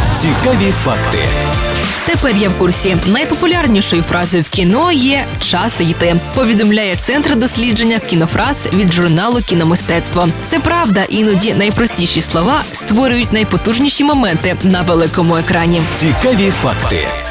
Цікаві факти. Тепер я в курсі. Найпопулярнішою фразою в кіно є «час йти», повідомляє Центр дослідження кінофраз від журналу «Кіномистецтво». Це правда, іноді найпростіші слова створюють найпотужніші моменти на великому екрані. Цікаві факти.